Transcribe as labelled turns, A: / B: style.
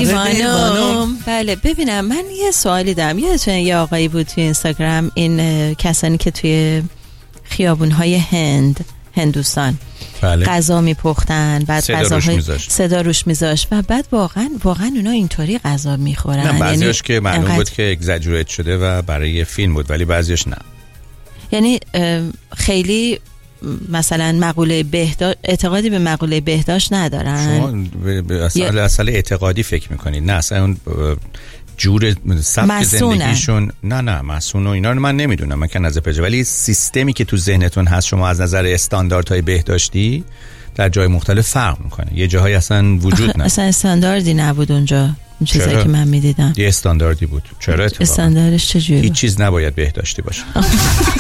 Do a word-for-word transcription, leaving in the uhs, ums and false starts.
A: خانم. بله ببینم من یه سوالی دارم. یادتونه یه آقایی بود توی اینستاگرام، این کسانی که توی خیابون‌های هند هندوستان
B: بله.
A: غذا میپختن، بعد
B: صدا
A: غذاهای
B: روش میذاشت.
A: صدا روش میذاشت و بعد واقعا واقعا اونا اینطوری غذا میخورن.
B: نه بعضیاش
A: یعنی
B: که معلوم
A: انقدر...
B: بود که اگزاجریت شده و برای فیلم بود، ولی بعضیش نه.
A: یعنی خیلی مثلا مقوله بهداشت، اعتقادی به مقوله بهداشت ندارن.
B: شما به اصل اصل اعتقادی فکر میکنید؟ نه اصلا اون جور سبک زندگیشون. نه نه مسئول و اینا رو من نمیدونم، من که نظر پجه، ولی سیستمی که تو ذهنتون هست شما از نظر استانداردهای بهداشتی در جای مختلف فرق میکنه. یه جاهای اصلا وجود نداره.
A: اصلا استانداردی نبود اونجا. این چیزایی که من میدیدم
B: یه استانداردی بود. چرا اتفاقا؟
A: استانداردش چجوری؟
B: هیچ چیز نباید بهداشتی باشه.